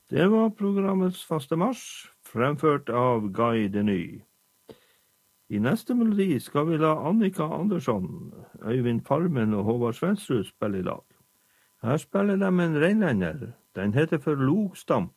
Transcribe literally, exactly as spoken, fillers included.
Det var programmets faste marsj, fremført av Guy Deny. I neste melodi skal vi la Annika Andersson, Øyvind Farmen og Håvard Svensrud spille i lag. Her spiller de en reinlender. Den heter for Logstamp.